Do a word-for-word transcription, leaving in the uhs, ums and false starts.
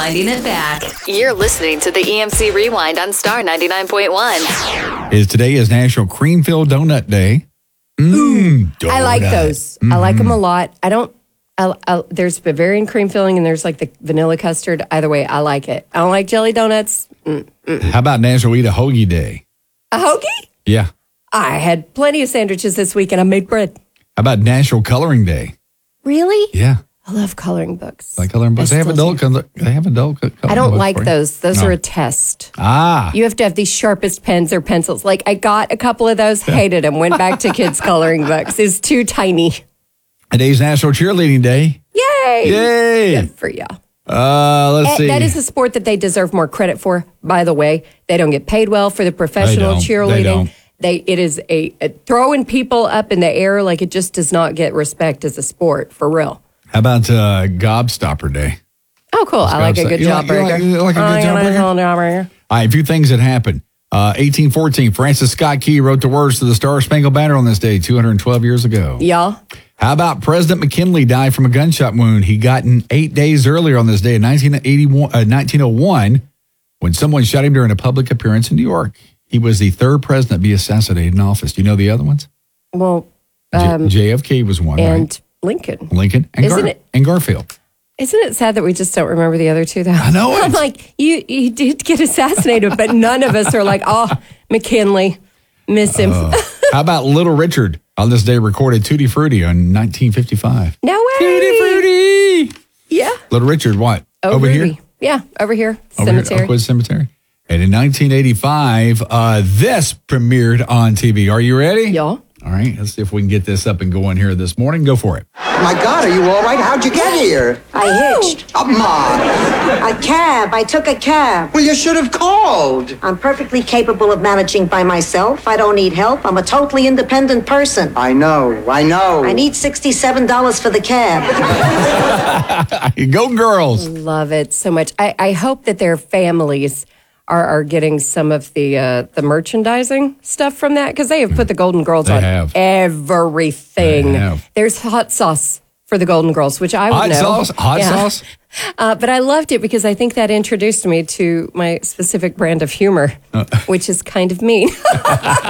Rewinding it back. You're listening to the E M C Rewind on Star ninety-nine point one. Is today is National Cream-Filled Donut Day. Mmm, donut. I like those. Mm-hmm. I like them a lot. I don't, I, I, there's Bavarian cream filling and there's like the vanilla custard. Either way, I like it. I don't like jelly donuts. Mm-mm. How about National Eat a Hoagie Day? A hoagie? Yeah. I had plenty of sandwiches this week and I made bread. How about National Coloring Day? Really? Yeah. I love coloring books. Like coloring books. They have adult color, They have adult coloring books. I don't like those. Those no. are a test. Ah. You have to have the sharpest pens or pencils. Like I got a couple of those, hated them, went back to kids' coloring books. It's too tiny. Today's National Cheerleading Day. Yay. Yay. Good for you. Uh, let's and see. That is a sport that they deserve more credit for, by the way. They don't get paid well for the professional they cheerleading. They don't. They, it is a, a throwing people up in the air like it just does not get respect as a sport, for real. How about uh, Gobstopper Day? Oh, cool. I like a good you job like, you burger. like, you like a good oh, job like burger? a job burger? All right, a few things that happened. Uh, eighteen fourteen, Francis Scott Key wrote the words to the Star Spangled Banner on this day two hundred twelve years ago. Yeah. How about President McKinley died from a gunshot wound he gotten eight days earlier on this day in nineteen eighty-one, uh, nineteen oh one when someone shot him during a public appearance in New York. He was the third president to be assassinated in office. Do you know the other ones? Well, um, J- J F K was one, and right? Lincoln. Lincoln and, Isn't Gar- it- and Garfield. Isn't it sad that we just don't remember the other two, though? I know it. I'm like, you, you did get assassinated, but none of us are like, oh, McKinley, miss him. Uh, how about Little Richard on this day recorded Tutti Frutti in nineteen fifty-five? No way. Tutti Frutti. Yeah. Little Richard, what? Oh, Over Ruby. here? Yeah, over here. Over Cemetery. here, Oakwood Cemetery. And in nineteen eighty-five, uh, this premiered on T V. Are you ready? Yeah. All right, let's see if we can get this up and going here this morning. Go for it. My God, are you all right? How'd you get here? I hitched. Oh, Ma. A cab. I took a cab. Well, you should have called. I'm perfectly capable of managing by myself. I don't need help. I'm a totally independent person. I know, I know. I need sixty-seven dollars for the cab. Go girls. Love it so much. I, I hope that their families are, are getting some of the uh, the merchandising stuff from that because they have put the Golden Girls They on have. everything. They have. There's hot sauce for the Golden Girls, which I would Hot know. sauce? Hot Yeah. sauce? Uh, but I loved it because I think that introduced me to my specific brand of humor, Uh. which is kind of mean.